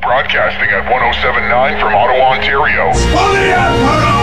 Broadcasting at 1079 from Ottawa, Ontario. For the Emperor!